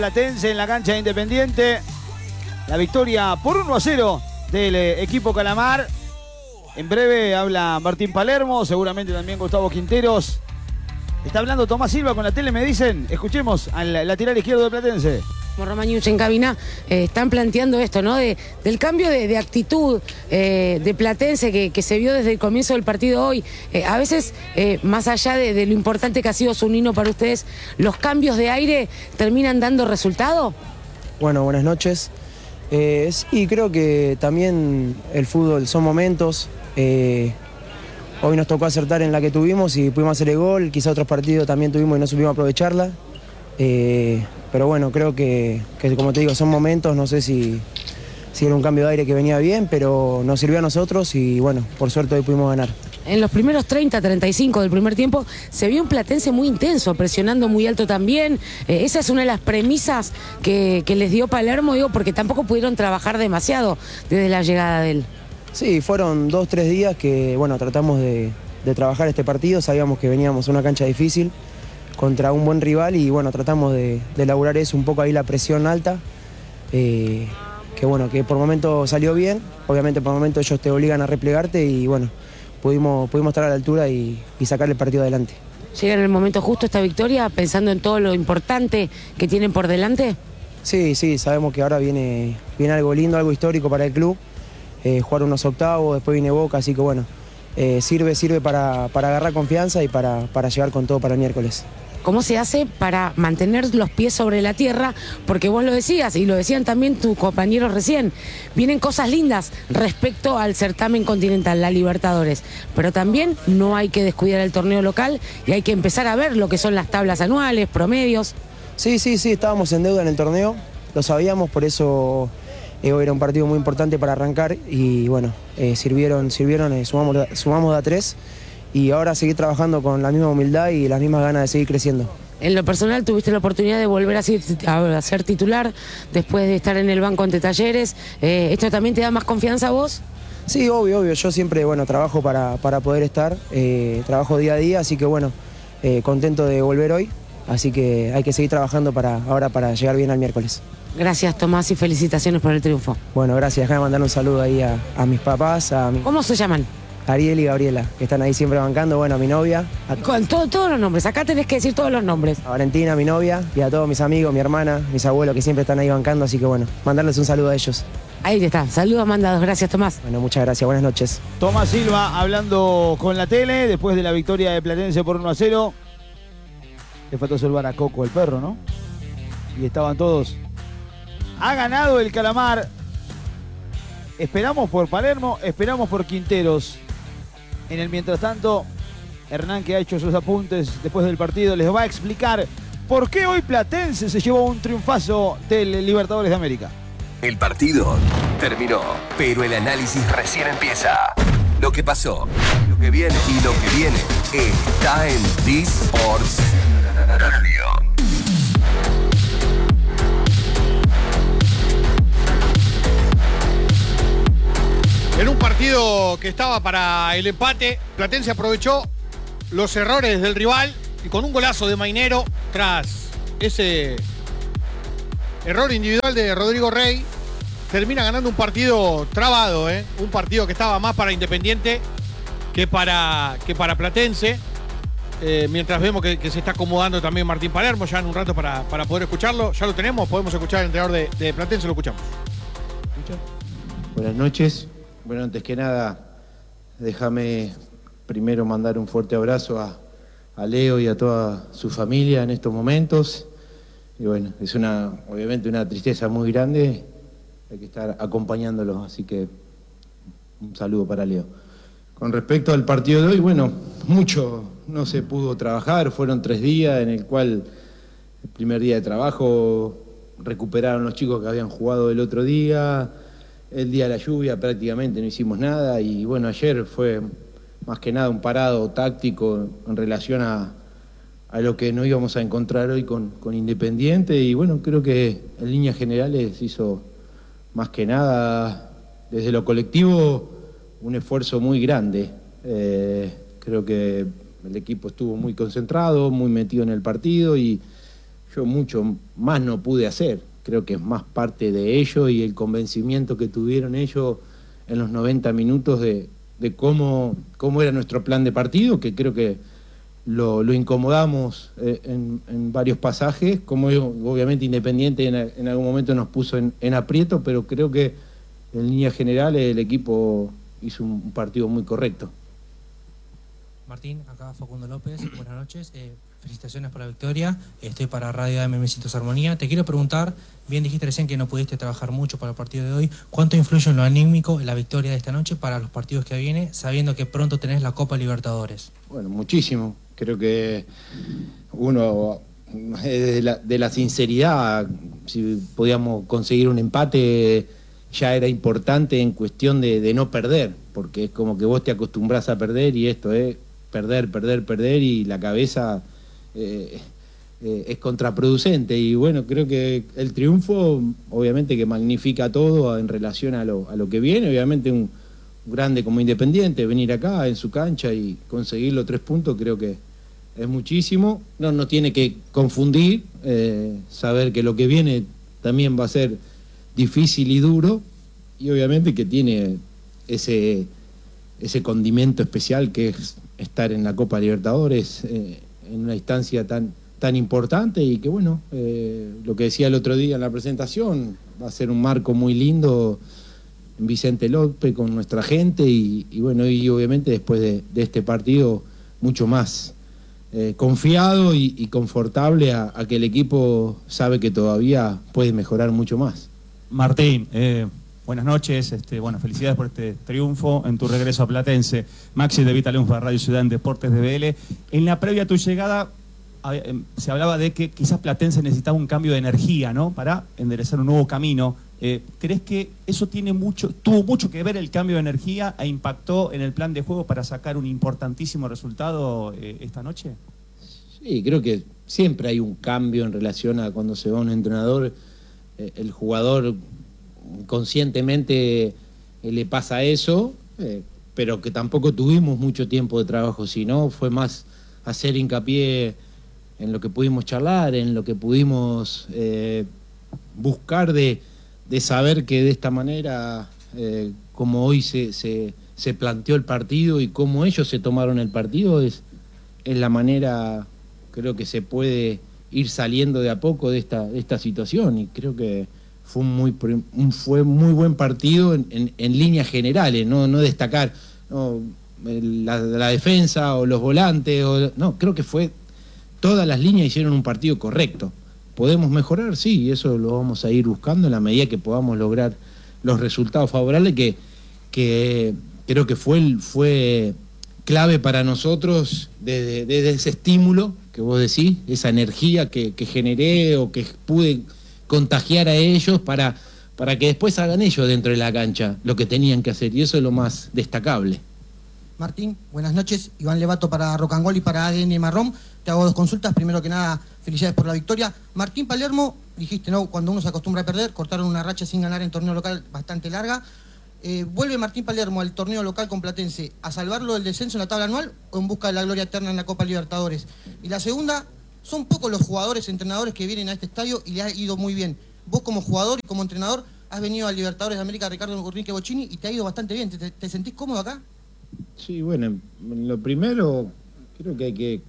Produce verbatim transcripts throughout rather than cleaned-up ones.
Platense en la cancha de Independiente. La victoria por uno a cero del eh, equipo Calamar. En breve habla Martín Palermo, seguramente también Gustavo Quinteros. Está hablando Tomás Silva con la tele, me dicen. Escuchemos al lateral izquierdo de Platense. Como Romagnus en cabina, eh, están planteando esto, ¿no? De, del cambio de, de actitud eh, de Platense que, que se vio desde el comienzo del partido hoy. Eh, a veces, eh, más allá de, de lo importante que ha sido Zunino para ustedes, ¿los cambios de aire terminan dando resultado? Bueno, buenas noches. Eh, sí, creo que también el fútbol son momentos. Eh, hoy nos tocó acertar en la que tuvimos y pudimos hacer el gol. Quizá otros partidos también tuvimos y no supimos aprovecharla. Eh, pero bueno, creo que, que como te digo, son momentos. No sé si, si era un cambio de aire que venía bien, pero nos sirvió a nosotros y bueno, por suerte hoy pudimos ganar. En los primeros treinta, treinta y cinco del primer tiempo se vio un Platense muy intenso, presionando muy alto también. Eh, esa es una de las premisas que, que les dio Palermo, digo, porque tampoco pudieron trabajar demasiado desde la llegada de él. Sí, fueron dos, tres días que bueno, tratamos de, de trabajar este partido. Sabíamos que veníamos a una cancha difícil contra un buen rival y bueno, tratamos de, de elaborar eso, un poco ahí la presión alta, eh, que bueno, que por momento salió bien. Obviamente por momento ellos te obligan a replegarte y bueno, pudimos, pudimos estar a la altura y, y sacar el partido adelante. ¿Llega en el momento justo esta victoria, pensando en todo lo importante que tienen por delante? Sí, sí, sabemos que ahora viene, viene algo lindo, algo histórico para el club, eh, jugar unos octavos, después viene Boca, así que bueno, eh, sirve, sirve para, para agarrar confianza y para, para llegar con todo para el miércoles. ¿Cómo se hace para mantener los pies sobre la tierra? Porque vos lo decías, y lo decían también tus compañeros recién, vienen cosas lindas respecto al certamen continental, la Libertadores, pero también no hay que descuidar el torneo local y hay que empezar a ver lo que son las tablas anuales, promedios. Sí, sí, sí, estábamos en deuda en el torneo, lo sabíamos, por eso eh, hoy era un partido muy importante para arrancar y bueno, eh, sirvieron, sirvieron eh, sumamos, sumamos de a tres. Y ahora seguir trabajando con la misma humildad y las mismas ganas de seguir creciendo. En lo personal, tuviste la oportunidad de volver a ser, a ser titular después de estar en el banco ante Talleres. Eh, ¿Esto también te da más confianza a vos? Sí, obvio, obvio. Yo siempre bueno, trabajo para, para poder estar, eh, trabajo día a día, así que bueno, eh, contento de volver hoy. Así que hay que seguir trabajando para, ahora para llegar bien al miércoles. Gracias, Tomás, y felicitaciones por el triunfo. Bueno, gracias. Déjame mandar un saludo ahí a, a mis papás, a mi... ¿Cómo se llaman? Ariel y Gabriela, que están ahí siempre bancando, bueno, a mi novia. A Con todo, todos los nombres, acá tenés que decir todos los nombres. A Valentina, mi novia, y a todos mis amigos, mi hermana, mis abuelos que siempre están ahí bancando, así que bueno, mandarles un saludo a ellos. Ahí está, saludos mandados, gracias Tomás. Bueno, muchas gracias, buenas noches. Tomás Silva hablando con la tele después de la victoria de Platense por uno a cero. Le faltó salvar a Coco el perro, ¿no? Y estaban todos. Ha ganado el Calamar. Esperamos por Palermo, esperamos por Quinteros. En el mientras tanto, Hernán, que ha hecho sus apuntes después del partido, les va a explicar por qué hoy Platense se llevó un triunfazo del Libertadores de América. El partido terminó, pero el análisis recién empieza. Lo que pasó, lo que viene y lo que viene está en D-Sports Radio. En un partido que estaba para el empate, Platense aprovechó los errores del rival y con un golazo de Mainero, tras ese error individual de Rodrigo Rey, termina ganando un partido trabado, ¿eh? Un partido que estaba más para Independiente que para, que para Platense. Eh, mientras vemos que, que se está acomodando también Martín Palermo, ya en un rato para, para poder escucharlo. Ya lo tenemos, podemos escuchar al entrenador de, de Platense, lo escuchamos. Buenas noches. Bueno, antes que nada, déjame primero mandar un fuerte abrazo a, a Leo y a toda su familia en estos momentos. Y bueno, es una, obviamente una tristeza muy grande, hay que estar acompañándolos, así que un saludo para Leo. Con respecto al partido de hoy, bueno, mucho no se pudo trabajar, fueron tres días en el cual el primer día de trabajo recuperaron los chicos que habían jugado el otro día. El día de la lluvia prácticamente no hicimos nada y bueno, ayer fue más que nada un parado táctico en relación a, a lo que nos íbamos a encontrar hoy con, con Independiente y bueno, creo que en líneas generales hizo más que nada desde lo colectivo un esfuerzo muy grande. Eh, creo que el equipo estuvo muy concentrado, muy metido en el partido y yo mucho más no pude hacer. Creo que es más parte de ellos y el convencimiento que tuvieron ellos en los noventa minutos de, de cómo, cómo era nuestro plan de partido, que creo que lo, lo incomodamos eh, en, en varios pasajes, como obviamente Independiente en, en algún momento nos puso en, en aprieto, pero creo que en líneas generales el equipo hizo un, un partido muy correcto. Martín, acá Facundo López, buenas noches, eh, felicitaciones por la victoria, estoy para Radio M M Citos Armonía. Te quiero preguntar, bien dijiste recién que no pudiste trabajar mucho para el partido de hoy, ¿cuánto influye en lo anímico en la victoria de esta noche para los partidos que vienen, sabiendo que pronto tenés la Copa Libertadores? Bueno, muchísimo, creo que uno de la, de la sinceridad, si podíamos conseguir un empate ya era importante en cuestión de, de no perder, porque es como que vos te acostumbrás a perder y esto es perder, perder, perder y la cabeza eh, eh, es contraproducente. Y bueno, creo que el triunfo obviamente que magnifica todo en relación a lo, a lo que viene. Obviamente un, un grande como Independiente, venir acá en su cancha y conseguir los tres puntos creo que es muchísimo. No nos tiene que confundir, eh, saber que lo que viene también va a ser difícil y duro, y obviamente que tiene ese, ese condimento especial que es estar en la Copa Libertadores eh, en una instancia tan, tan importante y que bueno, eh, lo que decía el otro día en la presentación, va a ser un marco muy lindo en Vicente López con nuestra gente y, y bueno, y obviamente después de, de este partido mucho más eh, confiado y, y confortable a, a que el equipo sabe que todavía puede mejorar mucho más. Martín, eh, buenas noches, este, bueno, felicidades por este triunfo en tu regreso a Platense. Maxi de Vita León para Radio Ciudad en Deportes de B L. En la previa a tu llegada se hablaba de que quizás Platense necesitaba un cambio de energía, ¿no? Para enderezar un nuevo camino. Eh, ¿Crees que eso tiene mucho, tuvo mucho que ver el cambio de energía e impactó en el plan de juego para sacar un importantísimo resultado eh, esta noche? Sí, creo que siempre hay un cambio en relación a cuando se va un entrenador. Eh, el jugador conscientemente eh, le pasa eso, eh, pero que tampoco tuvimos mucho tiempo de trabajo, sino fue más hacer hincapié en lo que pudimos charlar, en lo que pudimos eh, buscar de, de saber que de esta manera, eh, como hoy se, se, se planteó el partido y cómo ellos se tomaron el partido, es, es la manera, creo que se puede ir saliendo de a poco de esta, de esta situación, y creo que fue un muy, un, fue muy buen partido en, en, en líneas generales, no, no destacar no, la, la defensa o los volantes, o, no, creo que fue todas las líneas hicieron un partido correcto. ¿Podemos mejorar? Sí, y eso lo vamos a ir buscando en la medida que podamos lograr los resultados favorables, que, que creo que fue, fue clave para nosotros desde, desde ese estímulo que vos decís, esa energía que, que generé o que pude contagiar a ellos para, para que después hagan ellos dentro de la cancha lo que tenían que hacer, y eso es lo más destacable. Martín, buenas noches. Iván Levato para Rocangol y para A D N Marrón. Te hago dos consultas. Primero que nada, felicidades por la victoria. Martín Palermo, dijiste, ¿no? Cuando uno se acostumbra a perder, cortaron una racha sin ganar en torneo local bastante larga. Eh, ¿Vuelve Martín Palermo al torneo local con Platense a salvarlo del descenso en la tabla anual o en busca de la gloria eterna en la Copa Libertadores? Y la segunda, son pocos los jugadores, entrenadores que vienen a este estadio y le ha ido muy bien. Vos como jugador y como entrenador has venido al Libertadores de América Ricardo Enrique Bocchini y te ha ido bastante bien. ¿Te, te sentís cómodo acá? Sí, bueno, lo primero, creo que hay que,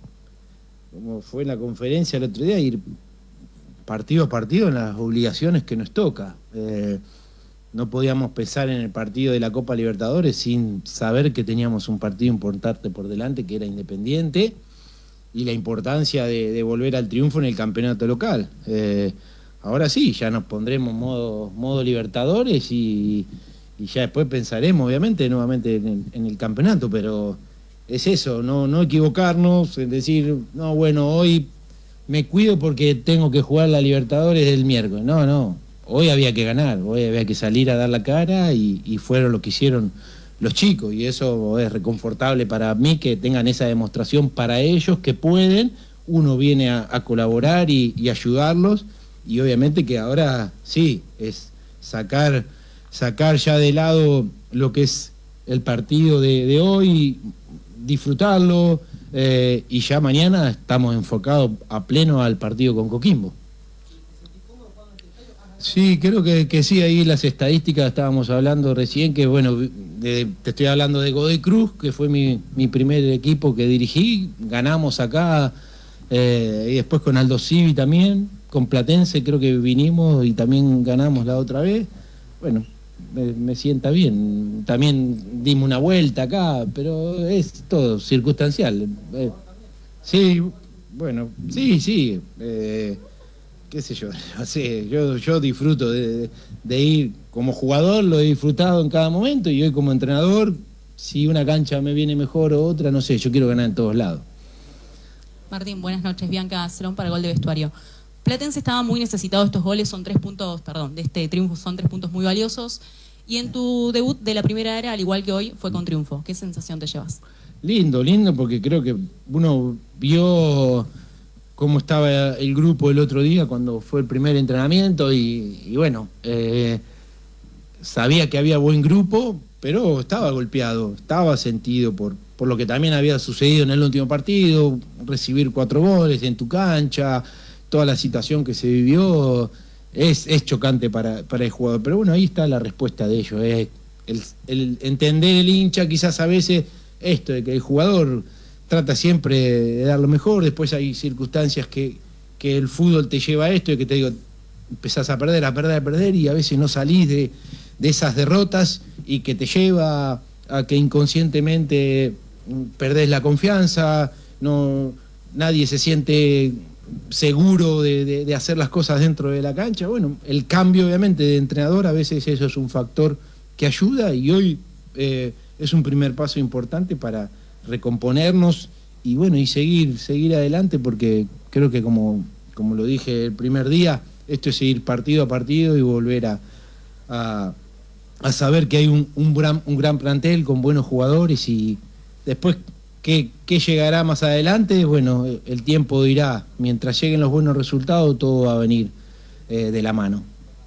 como fue en la conferencia el otro día, ir partido a partido en las obligaciones que nos toca. Eh, no podíamos pensar en el partido de la Copa Libertadores sin saber que teníamos un partido importante por delante, que era Independiente, y la importancia de, de volver al triunfo en el campeonato local. Eh, ahora sí, ya nos pondremos modo, modo Libertadores y, y ya después pensaremos, obviamente, nuevamente en el, en el campeonato, pero es eso, no, no equivocarnos, en decir, no, bueno, hoy me cuido porque tengo que jugar la Libertadores el miércoles. No, no, hoy había que ganar, hoy había que salir a dar la cara y, y fueron lo que hicieron los chicos, y eso es reconfortable para mí, que tengan esa demostración para ellos que pueden. Uno viene a, a colaborar y, y ayudarlos, y obviamente que ahora sí, es sacar, sacar ya de lado lo que es el partido de, de hoy, disfrutarlo, eh, y ya mañana estamos enfocados a pleno al partido con Coquimbo. Sí, creo que, que sí, ahí las estadísticas estábamos hablando recién, que bueno, de, te estoy hablando de Godoy Cruz, que fue mi, mi primer equipo que dirigí, ganamos acá, eh, y después con Aldo Civi también, con Platense creo que vinimos y también ganamos la otra vez. Bueno, me, me sienta bien, también dimos una vuelta acá, pero es todo circunstancial. Eh, sí, bueno, sí, sí, eh, qué sé yo, no sé, yo, yo disfruto de, de ir como jugador, lo he disfrutado en cada momento, y hoy como entrenador, si una cancha me viene mejor o otra, no sé, yo quiero ganar en todos lados. Martín, buenas noches, Bianca Cerón para Gol de Vestuario. Platense estaba muy necesitado de estos goles, son tres puntos, perdón, de este triunfo son tres puntos muy valiosos, y en tu debut de la primera era, al igual que hoy, fue con triunfo. ¿Qué sensación te llevas? Lindo, lindo, porque creo que uno vio cómo estaba el grupo el otro día cuando fue el primer entrenamiento y, y bueno, eh, sabía que había buen grupo, pero estaba golpeado, estaba sentido por, por lo que también había sucedido en el último partido, recibir cuatro goles en tu cancha, toda la situación que se vivió, es, es chocante para, para el jugador, pero bueno, ahí está la respuesta de ellos, es el, el entender el hincha quizás a veces esto, de que el jugador trata siempre de dar lo mejor, después hay circunstancias que, que el fútbol te lleva a esto, y que te digo, empezás a perder, a perder, a perder, y a veces no salís de, de esas derrotas, y que te lleva a que inconscientemente perdés la confianza, no, nadie se siente seguro de, de, de hacer las cosas dentro de la cancha. Bueno, el cambio obviamente de entrenador, a veces eso es un factor que ayuda, y hoy eh, es un primer paso importante para recomponernos y bueno, y seguir, seguir adelante, porque creo que como, como lo dije el primer día, esto es seguir partido a partido y volver a, a, a saber que hay un, un, gran, un gran plantel con buenos jugadores, y después qué, qué llegará más adelante, bueno, el tiempo dirá. Mientras lleguen los buenos resultados, todo va a venir eh, de la mano.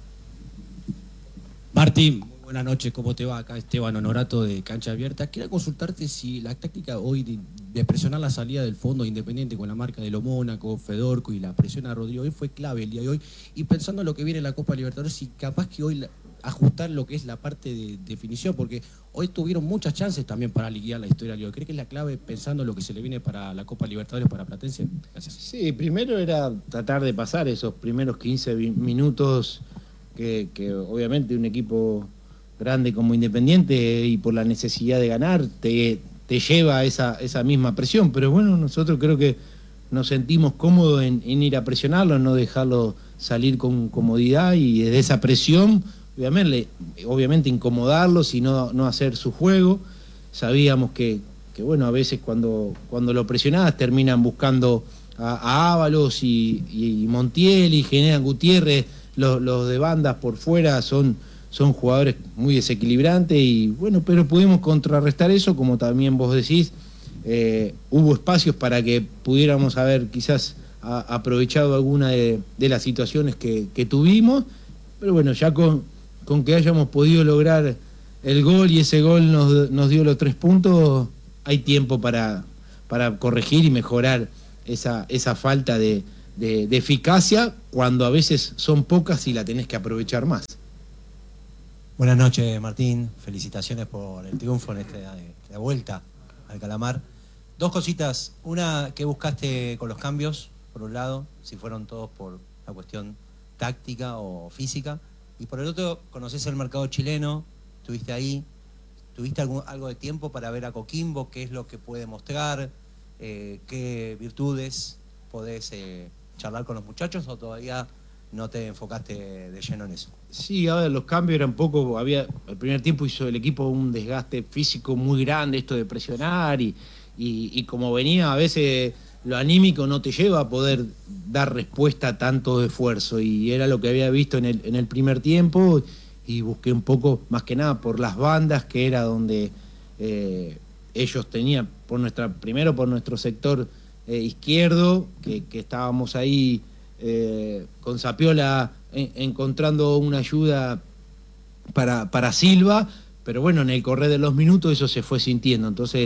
Martín, buenas noches, ¿cómo te va? Acá Esteban Honorato de Cancha Abierta. Quería consultarte si la táctica hoy de, de presionar la salida del fondo Independiente con la marca de Lo Mónaco, Fedorco y la presión a Rodrigo hoy fue clave el día de hoy. Y pensando en lo que viene en la Copa Libertadores, si capaz que hoy la, ajustar lo que es la parte de definición, porque hoy tuvieron muchas chances también para liquidar la historia. ¿Cree que es la clave pensando en lo que se le viene para la Copa Libertadores para Platense? Gracias. Sí, primero era tratar de pasar esos primeros quince minutos que, que obviamente un equipo grande como Independiente y por la necesidad de ganar te, te lleva a esa, esa misma presión, pero bueno, nosotros creo que nos sentimos cómodos en, en ir a presionarlo, no dejarlo salir con comodidad, y desde esa presión obviamente, obviamente incomodarlos y no, no hacer su juego. Sabíamos que, que bueno, a veces cuando, cuando lo presionabas terminan buscando a, a Ábalos y, y Montiel y generan Gutiérrez, los, los de bandas por fuera son son jugadores muy desequilibrantes, y bueno, pero pudimos contrarrestar eso, como también vos decís, eh, hubo espacios para que pudiéramos haber quizás a, aprovechado alguna de, de las situaciones que, que tuvimos, pero bueno, ya con, con que hayamos podido lograr el gol, y ese gol nos, nos dio los tres puntos, hay tiempo para, para corregir y mejorar esa, esa falta de, de, de eficacia, cuando a veces son pocas y la tenés que aprovechar más. Buenas noches, Martín. Felicitaciones por el triunfo en esta, esta vuelta al Calamar. Dos cositas. Una, ¿qué buscaste con los cambios? Por un lado, si fueron todos por la cuestión táctica o física. Y por el otro, ¿conocés el mercado chileno? ¿Estuviste ahí? ¿Tuviste algún, algo de tiempo para ver a Coquimbo? ¿Qué es lo que puede mostrar? Eh, ¿Qué virtudes podés eh, charlar con los muchachos, o todavía no te enfocaste de lleno en eso? Sí, a ver, los cambios eran poco, había, el primer tiempo hizo el equipo un desgaste físico muy grande, esto de presionar, y, y, y como venía, a veces lo anímico no te lleva a poder dar respuesta a tanto esfuerzo, y era lo que había visto en el, en el primer tiempo, y busqué un poco, más que nada, por las bandas, que era donde eh, ellos tenían, por nuestra, primero por nuestro sector eh, izquierdo, que, que estábamos ahí eh, con Zapiola en, encontrando una ayuda para, para Silva, pero bueno, en el correr de los minutos eso se fue sintiendo, entonces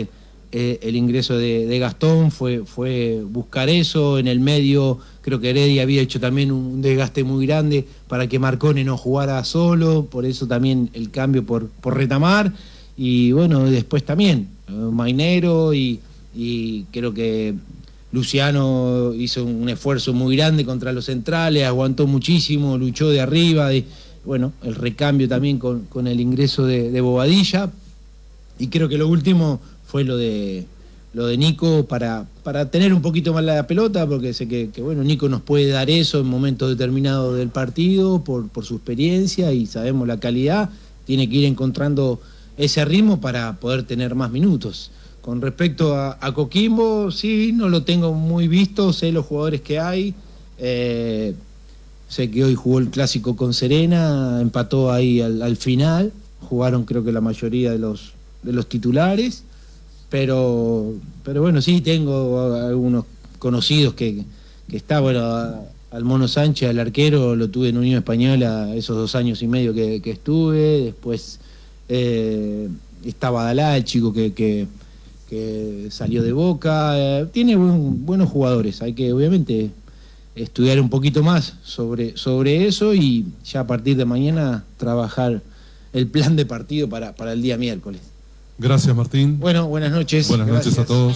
eh, el ingreso de, de Gastón, fue, fue buscar eso. En el medio creo que Heredia había hecho también un desgaste muy grande para que Marcone no jugara solo, por eso también el cambio por, por Retamar. Y bueno, después también eh, Mainero y, y creo que Luciano hizo un esfuerzo muy grande contra los centrales, aguantó muchísimo, luchó de arriba, de, bueno, el recambio también con, con el ingreso de, de Bobadilla, y creo que lo último fue lo de lo de Nico para, para tener un poquito más la pelota, porque sé que, que bueno, Nico nos puede dar eso en momentos determinados del partido por, por su experiencia y sabemos la calidad, tiene que ir encontrando ese ritmo para poder tener más minutos. Con respecto a, a Coquimbo, sí, no lo tengo muy visto, sé los jugadores que hay, eh, sé que hoy jugó el clásico con Serena, empató ahí al, al final, jugaron creo que la mayoría de los, de los titulares, pero, pero bueno, sí, tengo algunos conocidos que, que está, bueno, a, al Mono Sánchez, al arquero, lo tuve en Unión Española esos dos años y medio que, que estuve, después eh, estaba Badalá, el chico que... que que salió de Boca, eh, tiene buen, buenos jugadores, hay que obviamente estudiar un poquito más sobre, sobre eso y ya a partir de mañana trabajar el plan de partido para, para el día miércoles. Gracias, Martín. Bueno, buenas noches. Buenas Gracias. noches a todos.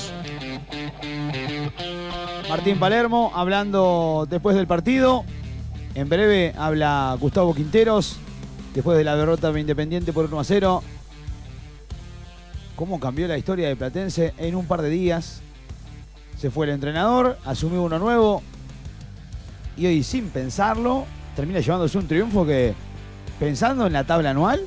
Martín Palermo hablando después del partido. En breve habla Gustavo Quinteros después de la derrota de Independiente por uno a cero. Cómo cambió la historia de Platense en un par de días. Se fue el entrenador, asumió uno nuevo y hoy, sin pensarlo, termina llevándose un triunfo que, pensando en la tabla anual,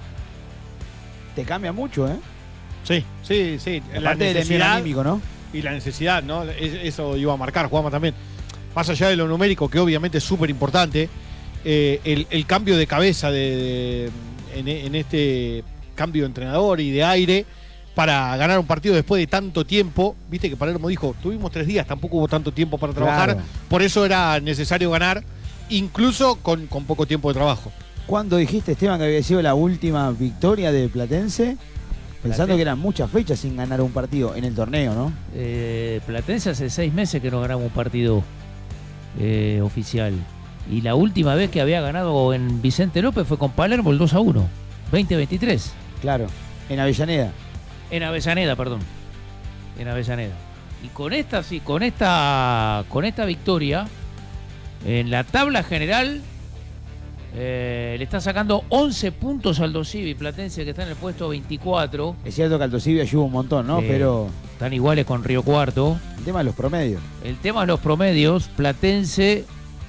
te cambia mucho, ¿eh? Sí, sí, sí. La parte del envío anímico, ¿no? Y la necesidad, ¿no? Es- Eso iba a marcar, Juanma, también. Más allá de lo numérico, que obviamente es súper importante, eh, el, el cambio de cabeza de, de- en, en este cambio de entrenador y de aire para ganar un partido después de tanto tiempo. Viste que Palermo dijo, tuvimos tres días, tampoco hubo tanto tiempo para trabajar, Claro. por eso era necesario ganar, incluso con, con poco tiempo de trabajo. ¿Cuándo dijiste, Esteban, que había sido la última victoria de Platense? Pensando Platense. que eran muchas fechas sin ganar un partido en el torneo, ¿no? Eh, Platense hace seis meses que no ganamos un partido eh, oficial. Y la última vez que había ganado en Vicente López fue con Palermo el dos a uno, veinte veintitrés. Claro, en Avellaneda. En Avellaneda, perdón. En Avellaneda. Y con esta, sí, con esta, con esta victoria, en la tabla general, eh, le está sacando once puntos al Dosivi Platense, que está en el puesto veinticuatro. Es cierto que Alto Civi ayuda un montón, ¿no? Eh, Pero Están iguales con Río Cuarto. el tema de los promedios. El tema de los promedios, Platense,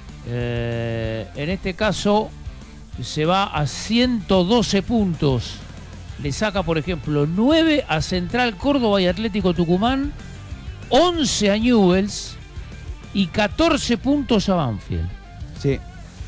eh, en este caso, se va a ciento doce puntos. Le saca, por ejemplo, nueve a Central Córdoba y Atlético Tucumán, once a Newell's y catorce puntos a Banfield. Sí.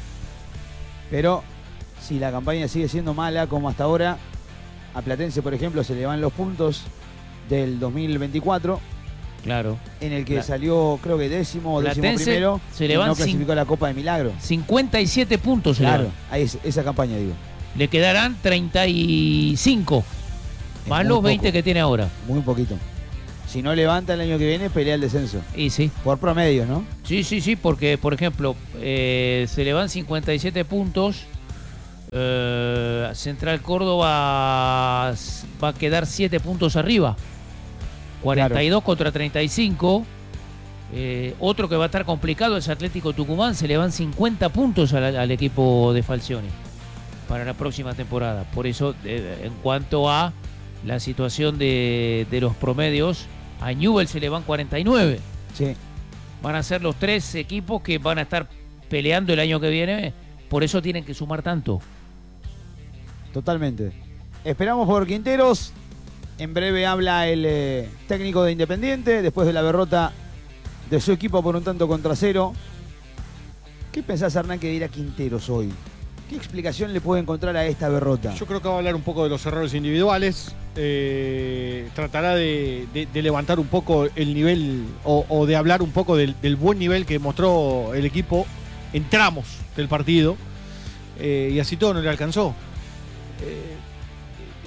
Pero si la campaña sigue siendo mala como hasta ahora, a Platense, por ejemplo, se le van los puntos del dos mil veinticuatro. Claro. En el que Pla- salió, creo que décimo o décimo Platense primero. se le y van no cin- clasificó a la Copa de Milagro. cincuenta y siete puntos. se le Claro, van. ahí es, esa campaña, digo. Le quedarán treinta y cinco, más muy los veinte poco. que tiene ahora. Muy poquito. Si no levanta el año que viene, pelea el descenso. Y sí. Por promedio, ¿no? Sí, sí, sí, porque, por ejemplo, eh, se le van cincuenta y siete puntos. eh, Central Córdoba s- va a quedar siete puntos arriba. cuarenta y dos contra treinta y cinco. Eh, otro que va a estar complicado es Atlético Tucumán. Se le van cincuenta puntos al, al equipo de Falcioni para la próxima temporada. Por eso, eh, en cuanto a la situación de, de los promedios, a Newell se le van cuarenta y nueve. Sí. Van a ser los tres equipos que van a estar peleando el año que viene, por eso tienen que sumar tanto. Totalmente. Esperamos por Quinteros. En breve habla el eh, técnico de Independiente después de la derrota de su equipo por un tanto contra cero. ¿Qué pensás, Hernán, que dirá Quinteros hoy? ¿Qué explicación le puede encontrar a esta derrota? Yo creo que va a hablar un poco de los errores individuales. eh, tratará de, de- de levantar un poco el nivel o, o de hablar un poco del, del buen nivel que mostró el equipo en tramos del partido. eh, y así todo no le alcanzó. Eh,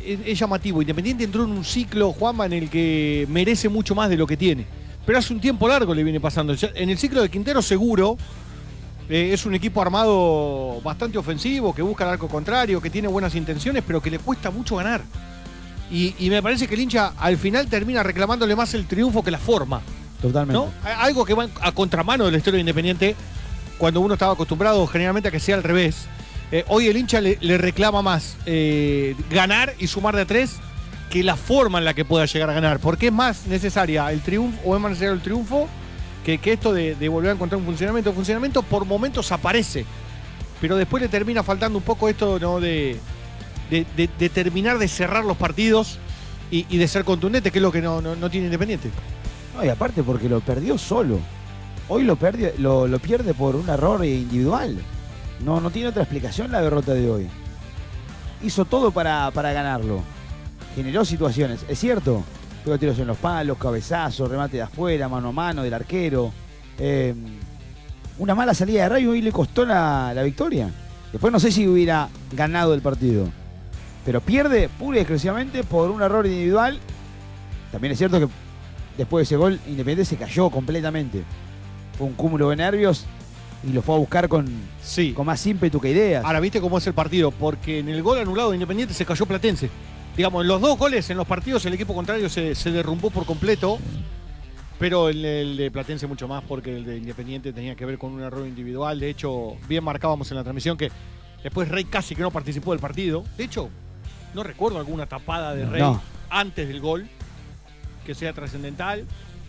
es, es llamativo. Independiente entró en un ciclo, Juanma, en el que merece mucho más de lo que tiene. Pero hace un tiempo largo le viene pasando. En el ciclo de Quintero seguro eh, es un equipo armado bastante ofensivo, que busca el arco contrario, que tiene buenas intenciones, pero que le cuesta mucho ganar. Y, y me parece que el hincha al final termina reclamándole más el triunfo que la forma. Totalmente. ¿No? Algo que va a contramano de la historia de Independiente, cuando uno estaba acostumbrado generalmente a que sea al revés. Eh, hoy el hincha le, le reclama más eh, ganar y sumar de a tres que la forma en la que pueda llegar a ganar. Porque es más necesaria el triunfo, o es más necesario el triunfo, que, que esto de, de volver a encontrar un funcionamiento. El funcionamiento por momentos aparece, pero después le termina faltando un poco esto, ¿no? de, de, de, de terminar de cerrar los partidos y, y de ser contundente, que es lo que no, no, no tiene Independiente. No, y aparte porque lo perdió solo. Hoy lo, perdió, lo, lo pierde por un error individual. No, no tiene otra explicación la derrota de hoy. Hizo todo para, para ganarlo. Generó situaciones, es cierto. Pegó tiros en los palos, cabezazos, remate de afuera, mano a mano del arquero. Eh, una mala salida de Rayo y le costó la, la victoria. Después no sé si hubiera ganado el partido. Pero pierde pura y exclusivamente por un error individual. También es cierto que después de ese gol, Independiente se cayó completamente. Fue un cúmulo de nervios y lo fue a buscar con, sí. con más ímpetu que ideas. Ahora, ¿viste cómo es el partido? Porque en el gol anulado de Independiente se cayó Platense. Digamos, en los dos goles, en los partidos, el equipo contrario se, se derrumbó por completo. Pero el, el de Platense mucho más, porque el de Independiente tenía que ver con un error individual. De hecho, bien marcábamos en la transmisión que después Rey casi que no participó del partido. De hecho, no recuerdo alguna tapada de Rey no. antes del gol que sea trascendental.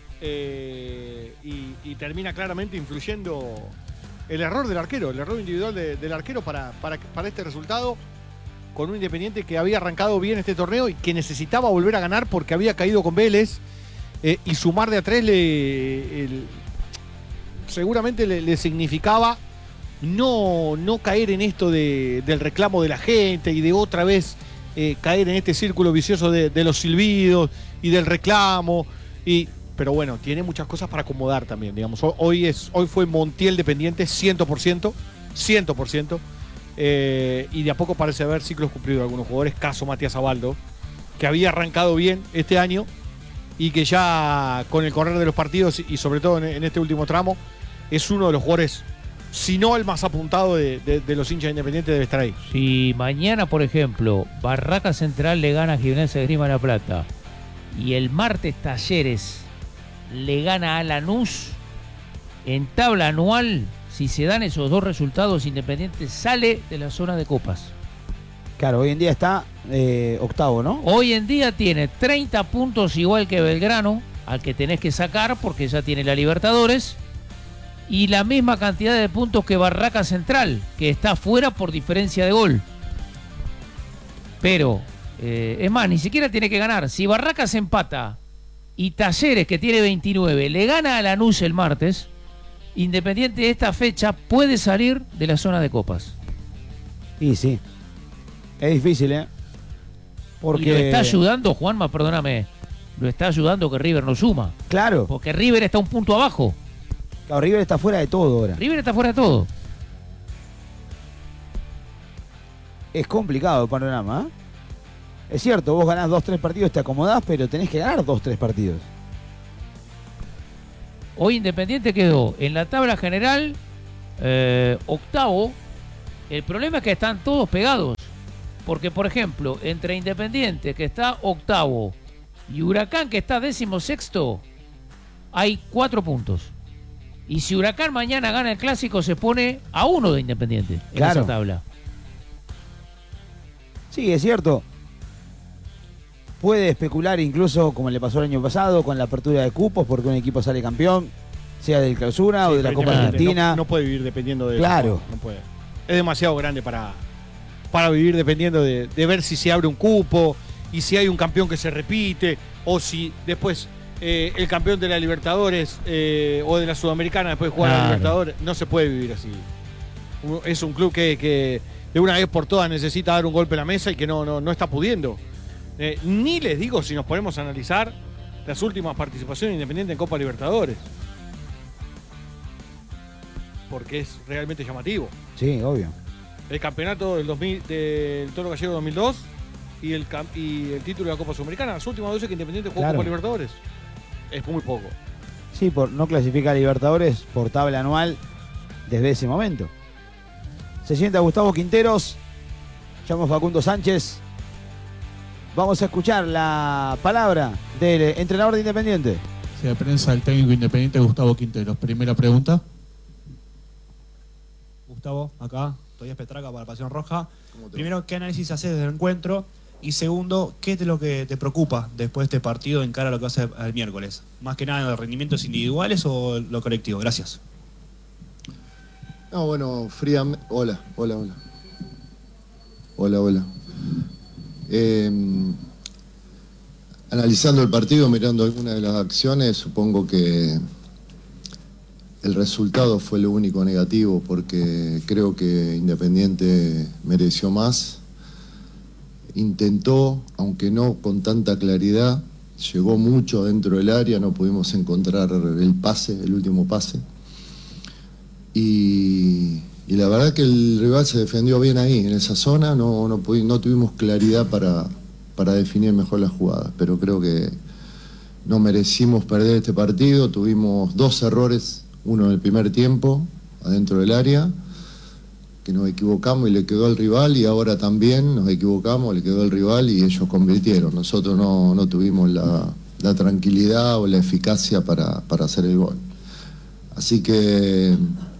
Eh, y, y termina claramente influyendo el error del arquero, el error individual de, del arquero para, para, para este resultado, con un Independiente que había arrancado bien este torneo y que necesitaba volver a ganar porque había caído con Vélez, eh, y sumar de a tres le, el, seguramente le, le significaba no, no caer en esto de, del reclamo de la gente y de otra vez eh, caer en este círculo vicioso de, de los silbidos y del reclamo. Y pero bueno, tiene muchas cosas para acomodar también, digamos. Hoy, es, hoy fue Montiel dependiente, cien por ciento, cien por ciento. Eh, y de a poco parece haber ciclos cumplidos de algunos jugadores, caso Matías Abaldo, que había arrancado bien este año y que ya con el correr de los partidos y sobre todo en, en este último tramo, es uno de los jugadores, si no el más apuntado de, de, de los hinchas Independientes, debe estar ahí. Si mañana, por ejemplo, Barraca Central le gana a Gimnasia de Esgrima La Plata y el martes Talleres le gana a Lanús, en tabla anual, si se dan esos dos resultados, Independiente sale de la zona de copas. Claro, hoy en día está eh, octavo, ¿no? Hoy en día tiene treinta puntos igual que Belgrano, al que tenés que sacar porque ya tiene la Libertadores, y la misma cantidad de puntos que Barraca Central, que está fuera por diferencia de gol. Pero, eh, es más, ni siquiera tiene que ganar. Si Barraca se empata y Talleres, que tiene veintinueve, le gana a Lanús el martes, Independiente de esta fecha puede salir de la zona de copas. Y sí. Es difícil, ¿eh? Porque Y lo está ayudando, Juanma, perdóname, lo está ayudando que River no suma. Claro. Porque River está un punto abajo. Claro, River está fuera de todo ahora. River está fuera de todo. Es complicado el panorama, ¿eh? Es cierto, vos ganás dos, tres partidos, te acomodás, pero tenés que ganar dos, tres partidos. Hoy Independiente quedó en la tabla general eh, octavo. El problema es que están todos pegados. Porque, por ejemplo, entre Independiente, que está octavo, y Huracán, que está décimo sexto, hay cuatro puntos. Y si Huracán mañana gana el Clásico, se pone a uno de Independiente en Claro. esa tabla. Sí, es cierto. Puede especular incluso, como le pasó el año pasado, con la apertura de cupos, porque un equipo sale campeón, sea del Clausura Sí, o de la pero Copa Independiente Argentina. No, no puede vivir dependiendo de Claro. eso. No, no puede. Es demasiado grande para, para vivir dependiendo de, de ver si se abre un cupo y si hay un campeón que se repite o si después eh, el campeón de la Libertadores eh, o de la Sudamericana después de jugar a la Claro. Libertadores. No se puede vivir así. Es un club que, que de una vez por todas necesita dar un golpe a la mesa y que no, no, no está pudiendo. Eh, ni les digo si nos ponemos a analizar las últimas participaciones Independiente en Copa Libertadores. Porque es realmente llamativo. Sí, obvio. El campeonato del, dos mil, del Toro Gallego dos mil dos y el, cam- y el título de la Copa Sudamericana. Las últimas veces que Independiente jugó Claro. Copa Libertadores. Es muy poco. Sí, por, no clasifica a Libertadores por tabla anual desde ese momento. Se sienta Gustavo Quinteros, llamo Facundo Sánchez. Vamos a escuchar la palabra del entrenador de Independiente. De prensa del técnico independiente Gustavo Quinteros. Primera pregunta. Gustavo, acá, Tobias Petraca para Pasión Roja. Primero, ¿qué análisis haces del encuentro? Y segundo, ¿qué es lo que te preocupa después de este partido en cara a lo que va a ser el miércoles? Más que nada, ¿los rendimientos individuales o lo colectivo? Gracias. No, bueno, fríamente... Hola, hola, hola. Hola, hola. Eh, analizando el partido, mirando algunas de las acciones, supongo que el resultado fue lo único negativo, porque creo que Independiente mereció más. Intentó, aunque no con tanta claridad, llegó mucho dentro del área, no pudimos encontrar el pase, el último pase. Y, y la verdad que el rival se defendió bien ahí, en esa zona, no, no, pudi- no tuvimos claridad para, para definir mejor las jugadas, pero creo que no merecimos perder este partido. Tuvimos dos errores, uno en el primer tiempo, adentro del área, que nos equivocamos y le quedó al rival, y ahora también nos equivocamos, le quedó al rival y ellos convirtieron. Nosotros no, no tuvimos la, la tranquilidad o la eficacia para, para hacer el gol. Así que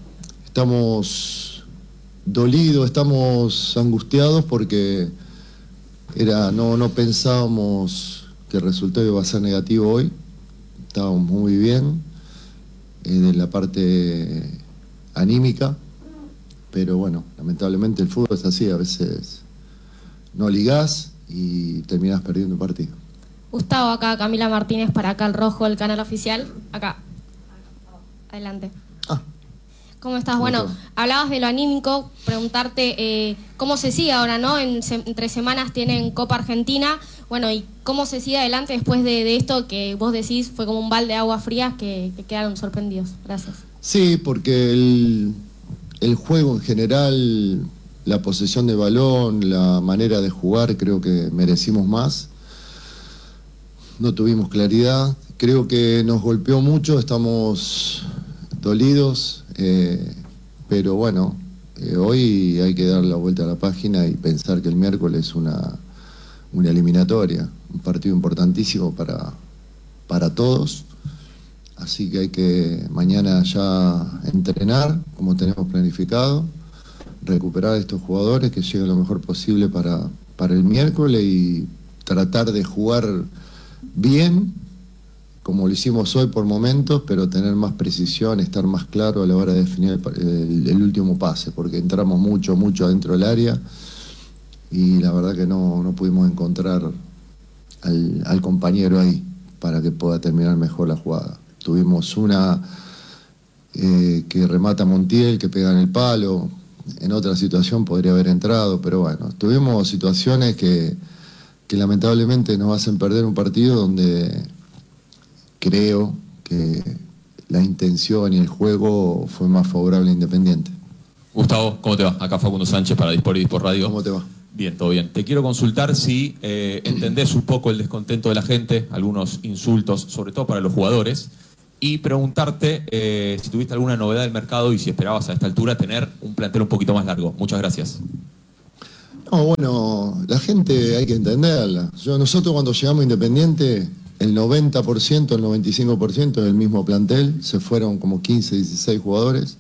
estamos dolidos, estamos angustiados porque era, no, no pensábamos que el resultado iba a ser negativo hoy. Estábamos muy bien en la parte anímica, pero bueno, lamentablemente el fútbol es así, a veces no ligás y terminás perdiendo un partido. Gustavo, acá Camila Martínez para Acá el Rojo, el canal oficial. Acá. Adelante. Ah. ¿Cómo estás? ¿Cómo Bueno, te va? hablabas de lo anímico, preguntarte eh, cómo se sigue ahora, ¿no? En, se- entre semanas tienen Copa Argentina. Bueno, ¿y cómo se sigue adelante después de, de esto que vos decís fue como un balde de agua fría que, que quedaron sorprendidos? Gracias. Sí, porque el, el juego en general, la posesión de balón, la manera de jugar, creo que merecimos más. No tuvimos claridad, creo que nos golpeó mucho, estamos dolidos, eh, pero bueno, eh, hoy hay que dar la vuelta a la página y pensar que el miércoles es una, una eliminatoria, un partido importantísimo para, para todos. Así que hay que mañana ya entrenar como tenemos planificado, recuperar a estos jugadores que lleguen lo mejor posible para, para el miércoles y tratar de jugar bien, como lo hicimos hoy por momentos, pero tener más precisión, estar más claro a la hora de definir el, pa- el- el último pase, porque entramos mucho, mucho adentro del área y la verdad que no, no pudimos encontrar al, al compañero ahí para que pueda terminar mejor la jugada. Tuvimos una eh, que remata Montiel, que pega en el palo, en otra situación podría haber entrado, pero bueno, tuvimos situaciones que, que lamentablemente nos hacen perder un partido donde creo que la intención y el juego fue más favorable a Independiente. Gustavo, ¿cómo te va? Acá Facundo Sánchez para Dispor y Dispor Radio. ¿Cómo te va? Bien, todo bien. Te quiero consultar si eh, entendés un poco el descontento de la gente, algunos insultos, sobre todo para los jugadores, y preguntarte eh, si tuviste alguna novedad del mercado y si esperabas a esta altura tener un plantel un poquito más largo. Muchas gracias. No, bueno, la gente hay que entenderla. Yo, nosotros cuando llegamos a Independiente, el noventa por ciento, el noventa y cinco por ciento del mismo plantel, se fueron como quince, dieciséis jugadores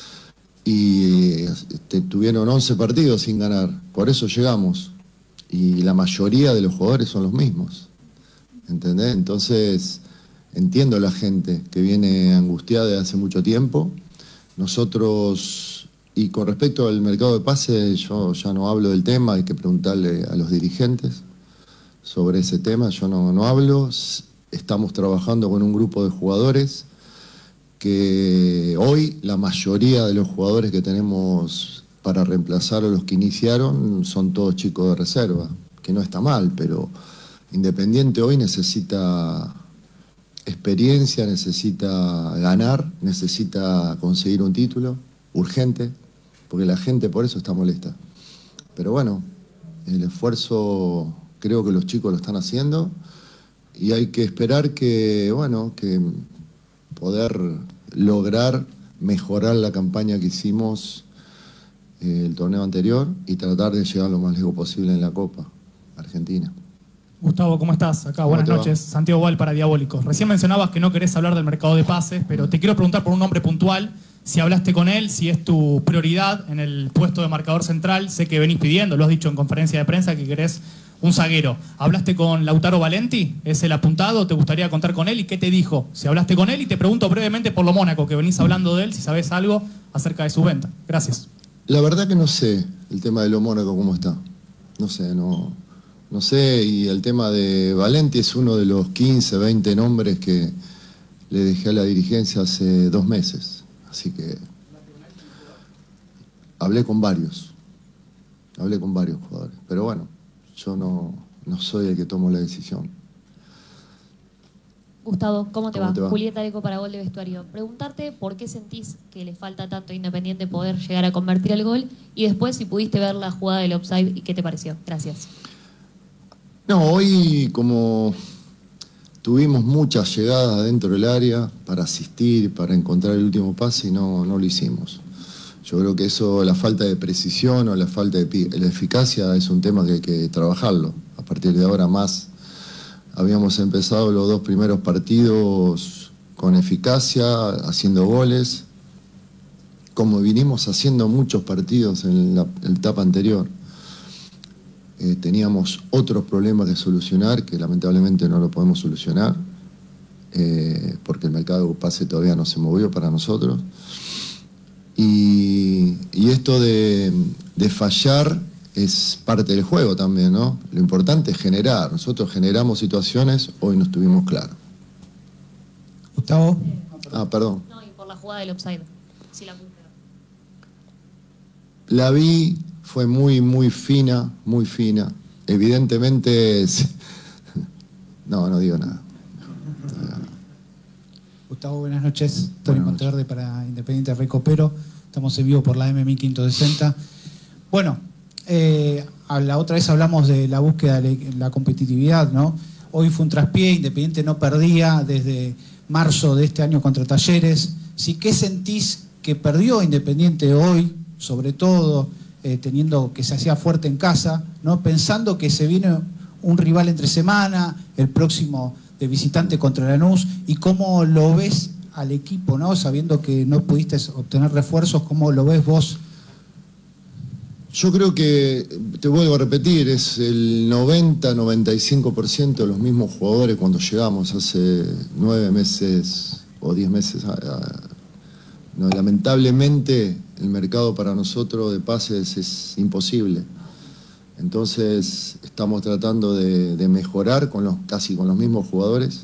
y este, tuvieron once partidos sin ganar. Por eso llegamos. Y la mayoría de los jugadores son los mismos. ¿Entendés? Entonces, entiendo a la gente que viene angustiada de hace mucho tiempo. Nosotros, y con respecto al mercado de pases, yo ya no hablo del tema, hay que preguntarle a los dirigentes sobre ese tema, yo no, no hablo. Estamos trabajando con un grupo de jugadores que hoy la mayoría de los jugadores que tenemos para reemplazar a los que iniciaron son todos chicos de reserva, que no está mal, pero Independiente hoy necesita experiencia, necesita ganar, necesita conseguir un título urgente, porque la gente por eso está molesta. Pero bueno, el esfuerzo Creo que los chicos lo están haciendo y hay que esperar que, bueno, que poder lograr mejorar la campaña que hicimos eh, el torneo anterior y tratar de llegar lo más lejos posible en la Copa Argentina. Gustavo, ¿cómo estás? Acá, buenas noches. Santiago Val para Diabólicos. Recién mencionabas que no querés hablar del mercado de pases, pero te quiero preguntar por un nombre puntual, si hablaste con él, si es tu prioridad en el puesto de marcador central. Sé que venís pidiendo, lo has dicho en conferencia de prensa, que querés un zaguero. ¿Hablaste con Lautaro Valenti? ¿Es el apuntado? ¿Te gustaría contar con él? ¿Y qué te dijo? Si hablaste con él, y te pregunto brevemente por lo Mónaco, que venís hablando de él, si sabés algo acerca de su venta. Gracias. La verdad que no sé el tema de lo Mónaco cómo está. No sé, no, no sé. Y el tema de Valenti es uno de los quince, veinte nombres que le dejé a la dirigencia hace dos meses. Así que hablé con varios. Hablé con varios jugadores. Pero bueno, yo no, no soy el que tomo la decisión. Gustavo, ¿cómo te, ¿Cómo va? te va? Julieta Eco para Gol de Vestuario. Preguntarte por qué sentís que le falta tanto a Independiente poder llegar a convertir el gol y después si pudiste ver la jugada del offside y qué te pareció. Gracias. No, hoy como tuvimos muchas llegadas dentro del área para asistir, para encontrar el último pase y no, no lo hicimos. Yo creo que eso, la falta de precisión o la falta de pi- la eficacia es un tema que hay que trabajarlo. A partir de ahora más, habíamos empezado los dos primeros partidos con eficacia, haciendo goles, como vinimos haciendo muchos partidos en la, en la etapa anterior. Eh, teníamos otros problemas que solucionar, que lamentablemente no lo podemos solucionar, eh, porque el mercado de pase todavía no se movió para nosotros. Y, y esto de, de fallar es parte del juego también, ¿no? Lo importante es generar. Nosotros generamos situaciones, hoy no estuvimos claros. Gustavo. Ah, perdón. No, y por la jugada del offside. Si la pudiste ver. La vi, fue muy, muy fina, muy fina. Evidentemente, es... no, no digo nada. Gustavo, buenas noches. Tony Monteverde para Independiente Recopero. Estamos en vivo por la M mil quinientos sesenta. Bueno, eh, a la otra vez hablamos de la búsqueda de la competitividad, ¿no? Hoy fue un traspié, Independiente no perdía desde marzo de este año contra Talleres. ¿Sí, qué sentís que perdió Independiente hoy, sobre todo eh, teniendo que se hacía fuerte en casa, ¿no? Pensando que se viene un rival entre semana, el próximo de visitante contra Lanús, y cómo lo ves al equipo, ¿no? Sabiendo que no pudiste obtener refuerzos, ¿cómo lo ves vos? Yo creo que, te vuelvo a repetir, es el noventa, noventa y cinco por ciento de los mismos jugadores cuando llegamos hace nueve meses o diez meses. A, a, no, lamentablemente el mercado para nosotros de pases es imposible. Entonces estamos tratando de, de mejorar con los, casi con los mismos jugadores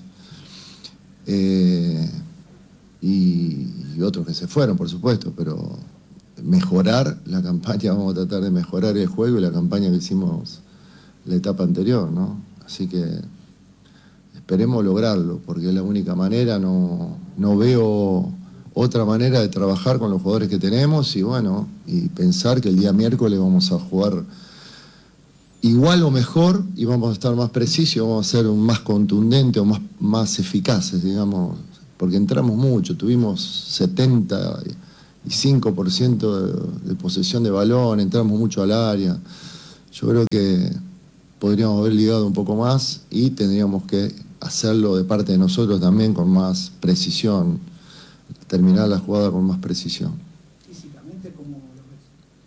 eh, y, y otros que se fueron, por supuesto, pero mejorar la campaña, vamos a tratar de mejorar el juego y la campaña que hicimos la etapa anterior, ¿no? Así que esperemos lograrlo, porque es la única manera, no, no veo otra manera de trabajar con los jugadores que tenemos y bueno, y pensar que el día miércoles vamos a jugar igual o mejor y vamos a estar más precisos, vamos a ser un más contundentes o más, más eficaces, digamos, porque entramos mucho, tuvimos setenta y cinco por ciento de, de posesión de balón, entramos mucho al área. Yo creo que podríamos haber ligado un poco más y tendríamos que hacerlo de parte de nosotros también con más precisión, terminar la jugada con más precisión. Físicamente, ¿cómo lo ves?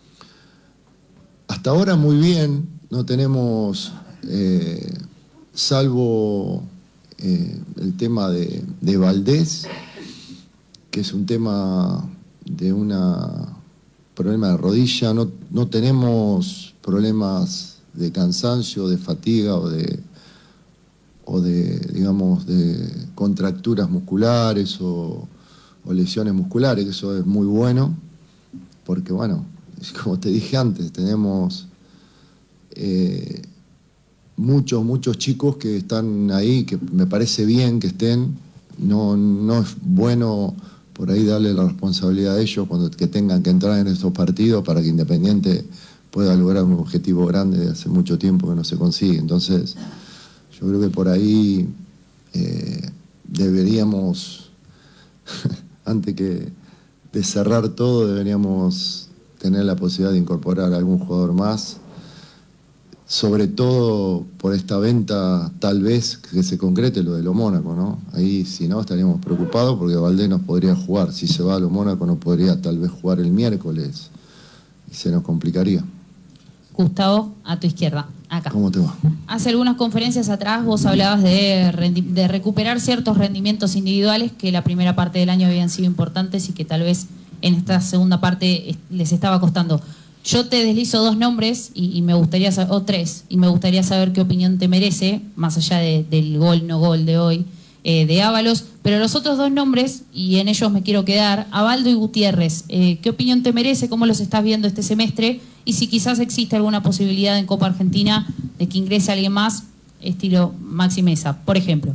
Hasta ahora muy bien, no tenemos, eh, salvo eh, el tema de, de Valdés, que es un tema de un problema de rodilla, no, no tenemos problemas de cansancio, de fatiga o de, o de digamos, de contracturas musculares o, o lesiones musculares, que eso es muy bueno, porque bueno, como te dije antes, tenemos eh, muchos, muchos chicos que están ahí, que me parece bien que estén, no, no es bueno por ahí darle la responsabilidad a ellos cuando que tengan que entrar en estos partidos para que Independiente pueda lograr un objetivo grande de hace mucho tiempo que no se consigue. Entonces, yo creo que por ahí eh, deberíamos, antes que de cerrar todo, deberíamos tener la posibilidad de incorporar a algún jugador más, sobre todo por esta venta, tal vez que se concrete lo de lo Mónaco, ¿no? Ahí, si no, estaríamos preocupados porque Valdés nos podría jugar. Si se va a lo Mónaco, no podría tal vez jugar el miércoles y se nos complicaría. Gustavo, a tu izquierda, acá. ¿Cómo te va? Hace algunas conferencias atrás vos hablabas de, rendi- de recuperar ciertos rendimientos individuales que la primera parte del año habían sido importantes y que tal vez en esta segunda parte les estaba costando. Yo te deslizo dos nombres y, y me gustaría saber, o tres, y me gustaría saber qué opinión te merece, más allá de, del gol, no gol de hoy, eh, de Ábalos, pero los otros dos nombres, y en ellos me quiero quedar, Abaldo y Gutiérrez, eh, ¿qué opinión te merece? ¿Cómo los estás viendo este semestre? Y si quizás existe alguna posibilidad en Copa Argentina de que ingrese alguien más, estilo Maxi Mesa, por ejemplo.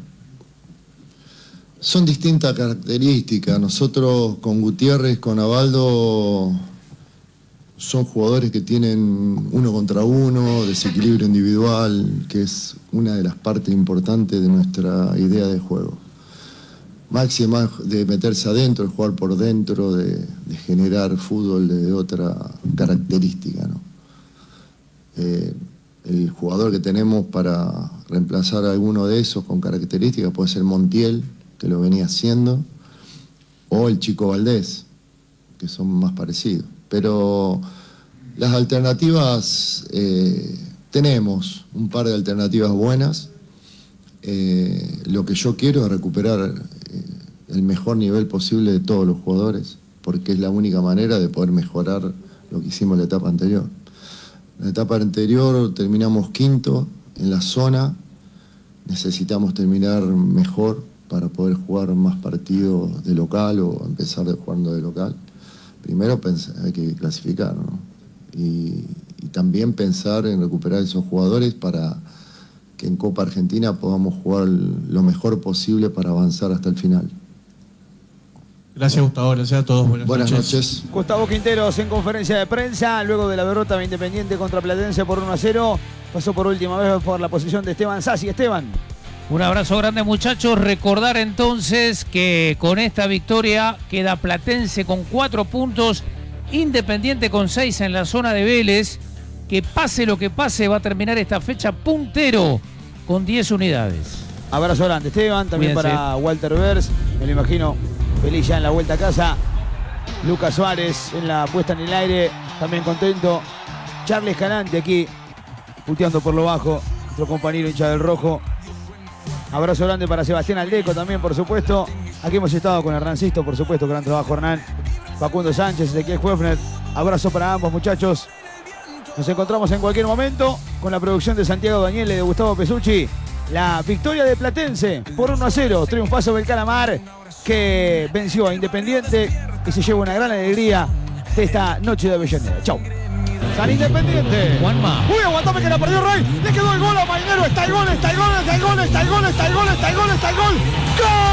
Son distintas características. Nosotros con Gutiérrez, con Abaldo, son jugadores que tienen uno contra uno, desequilibrio individual, que es una de las partes importantes de nuestra idea de juego. Maxi es más de meterse adentro, de jugar por dentro, de, de generar fútbol de otra característica, ¿no? Eh, el jugador que tenemos para reemplazar a alguno de esos con características puede ser Montiel, que lo venía haciendo, o el Chico Valdés, que son más parecidos. Pero las alternativas, eh, tenemos un par de alternativas buenas. Eh, lo que yo quiero es recuperar eh, el mejor nivel posible de todos los jugadores, porque es la única manera de poder mejorar lo que hicimos en la etapa anterior. En la etapa anterior terminamos quinto en la zona, necesitamos terminar mejor para poder jugar más partidos de local o empezar jugando de local. Primero pensar, hay que clasificar, ¿no? Y, y también pensar en recuperar esos jugadores para que en Copa Argentina podamos jugar lo mejor posible para avanzar hasta el final. Gracias, Gustavo. Gracias a todos. Buenas, Buenas noches. noches. Gustavo Quinteros en conferencia de prensa, luego de la derrota de Independiente contra Platense por uno a cero, pasó por última vez por la posición de Esteban Sassi. Esteban. Un abrazo grande, muchachos. Recordar entonces que con esta victoria queda Platense con cuatro puntos, Independiente con seis en la zona de Vélez. Que pase lo que pase, va a terminar esta fecha puntero con diez unidades. Abrazo grande, Esteban. También Cuídense. para Walter Vers, me lo imagino feliz ya en la vuelta a casa. Lucas Suárez en la puesta en el aire, también contento. Charles Escalante aquí, puteando por lo bajo, nuestro compañero hincha del rojo. Abrazo grande para Sebastián Aldeco también, por supuesto. Aquí hemos estado con Hernancisto, por supuesto, gran trabajo Hernán. Facundo Sánchez, Ezequiel Huefner. Abrazo para ambos, muchachos. Nos encontramos en cualquier momento con la producción de Santiago Daniele y de Gustavo Pesucci. La victoria de Platense por uno a cero. Triunfazo del Calamar que venció a Independiente y se lleva una gran alegría de esta noche de Avellaneda. Chau. San Independiente. Juanma. Uy, aguantame que la perdió Rey. Le quedó el gol a Mainero. Está el gol, está el gol, está el gol, está el gol, está el gol, está el gol, está el gol. ¡Gol!